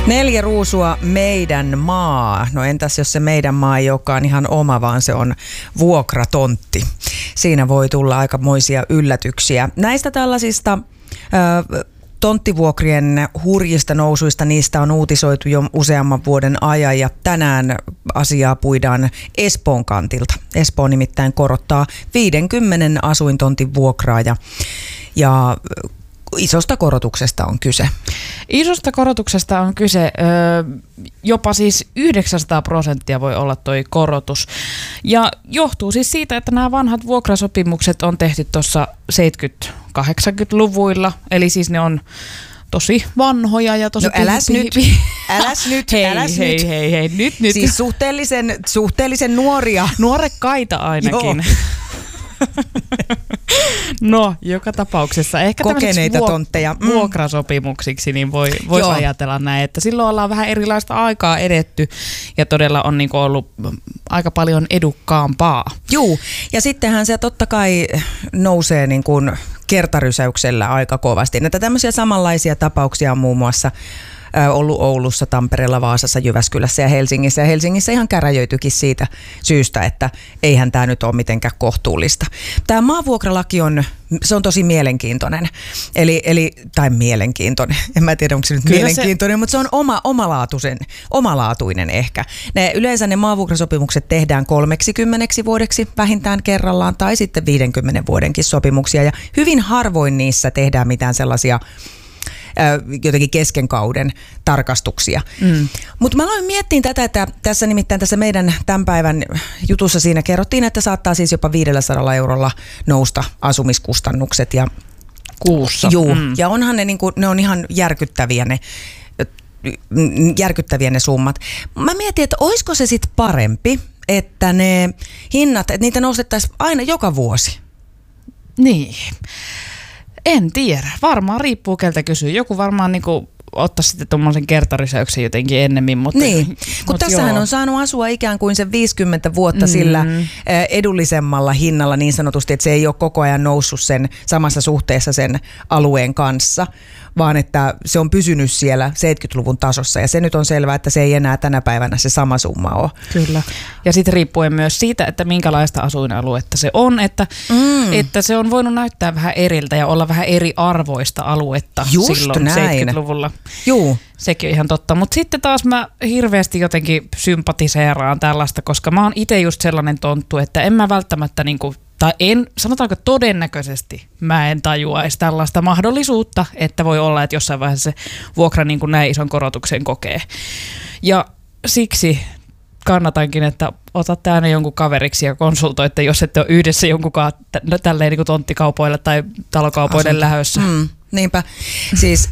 4 ruusua meidän maa. No entäs jos se meidän maa ei olekaan ihan oma, vaan se on vuokratontti. Siinä voi tulla aikamoisia yllätyksiä. Näistä tällaisista tonttivuokrien hurjista nousuista, niistä on uutisoitu jo useamman vuoden ajan ja tänään asiaa puidaan Espoon kantilta. Espoo nimittäin korottaa 50 asuintontin vuokraa ja isosta korotuksesta on kyse. Isosta korotuksesta on kyse, jopa siis 900% voi olla toi korotus. Ja johtuu siis siitä, että nämä vanhat vuokrasopimukset on tehty tuossa 70-80-luvuilla. Eli siis ne on tosi vanhoja ja tosi... No äläs nyt. Hei, nyt. Siis suhteellisen nuoria. Nuorekkaita ainakin. No, joka tapauksessa. Ehkä kokeneita tontteja. Vuokrasopimuksiksi niin voisi ajatella näin, että silloin ollaan vähän erilaista aikaa edetty ja todella on niin kuin ollut aika paljon edukkaampaa. Joo, ja sittenhän se totta kai nousee niin kuin kertarysäyksellä aika kovasti. Näitä tämmöisiä samanlaisia tapauksia on muun muassa ollut Oulussa, Tampereella, Vaasassa, Jyväskylässä ja Helsingissä. Ja Helsingissä ihan käräjöityikin siitä syystä, että eihän tämä nyt ole mitenkään kohtuullista. Tämä maavuokralaki on tosi mielenkiintoinen. Tai mielenkiintoinen. En mä tiedä, onko se nyt kyllä mielenkiintoinen, mutta se on omalaatuinen ehkä. Yleensä ne maavuokrasopimukset tehdään 30 vuodeksi vähintään kerrallaan tai sitten 50 vuodenkin sopimuksia. Ja hyvin harvoin niissä tehdään mitään sellaisia jotenkin kesken kauden tarkastuksia. Mutta mä aloin miettiä tätä, että nimittäin tässä meidän tämän päivän jutussa siinä kerrottiin, että saattaa siis jopa 500 eurolla nousta asumiskustannukset. Ja kuussa. Juu, ja onhan ne on ihan järkyttäviä ne summat. Mä mietin, että olisiko se sitten parempi, että ne hinnat, että niitä nostettaisiin aina joka vuosi? Niin. En tiedä. Varmaan riippuu keltä kysyy. Joku varmaan ottaisi sitten tuommoisen kertarysäyksen jotenkin ennemmin. Mutta, niin, kun tässähän on saanut asua ikään kuin sen 50 vuotta sillä edullisemmalla hinnalla niin sanotusti, että se ei ole koko ajan noussut sen samassa suhteessa sen alueen kanssa, vaan että se on pysynyt siellä 70-luvun tasossa ja se nyt on selvää, että se ei enää tänä päivänä se sama summa ole. Kyllä. Ja sitten riippuen myös siitä, että minkälaista asuinaluetta se on, että se on voinut näyttää vähän eriltä ja olla vähän eri arvoista aluetta silloin näin. 70-luvulla. Juu. Sekin on ihan totta, mutta sitten taas mä hirveästi jotenkin sympatiseeraan tällaista, koska mä oon itse just sellainen tonttu, että en mä välttämättä sanotaanko todennäköisesti mä en tajuaisi tällaista mahdollisuutta, että voi olla, että jossain vaiheessa se vuokra niin kuin näin ison korotuksen kokee. Ja siksi kannatankin, että otatte aina jonkun kaveriksi ja konsultoitte, jos ette ole yhdessä jonkunkaan tälleen niin kuin tonttikaupoille tai talokaupoille lähdössä. Niinpä. Siis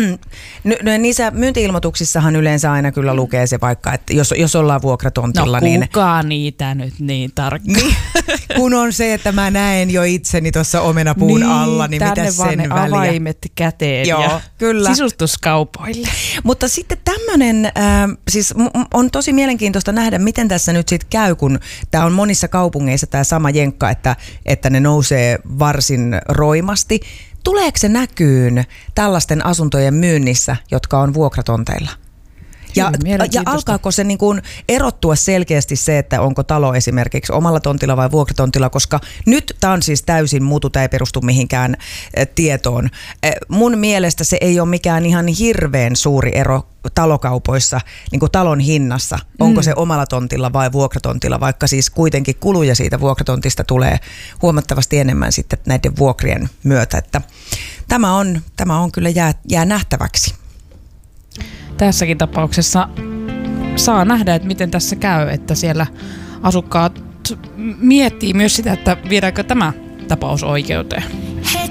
niissä myynti-ilmoituksissahan yleensä aina kyllä lukee se vaikka, että jos ollaan vuokratontilla. No kuka niitä nyt niin tarkkaan? Niin, kun on se, että mä näen jo itseni tuossa omenapuun alla, niin mitä sen väliä. Tänne vaan ne avaimet käteen. Joo, ja kyllä. Sisustuskaupoille. Mutta sitten tämmöinen, siis on tosi mielenkiintoista nähdä, miten tässä nyt sitten käy, kun tämä on monissa kaupungeissa tämä sama jenkka, että ne nousee varsin roimasti. Tuleeko se näkyyn tällaisten asuntojen myynnissä, jotka on vuokratonteilla? Ja alkaako se niin kuin erottua selkeästi se, että onko talo esimerkiksi omalla tontilla vai vuokratontilla, koska nyt tämä on siis täysin muutu, tämä ei perustu mihinkään tietoon. Mun mielestä se ei ole mikään ihan hirveän suuri ero talokaupoissa, niin kuin talon hinnassa, onko se omalla tontilla vai vuokratontilla, vaikka siis kuitenkin kuluja siitä vuokratontista tulee huomattavasti enemmän sitten näiden vuokrien myötä, että tämä on kyllä jää nähtäväksi. Tässäkin tapauksessa saa nähdä, että miten tässä käy, että siellä asukkaat miettii myös sitä, että viedäänkö tämä tapaus oikeuteen.